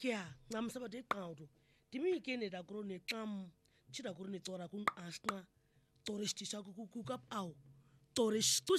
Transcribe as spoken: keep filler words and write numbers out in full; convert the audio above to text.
kya ncam sabat iqawdu dimi kene da kuro ne xam chida kuro ne tsora kun ashna torish tisha ku ku kap au torish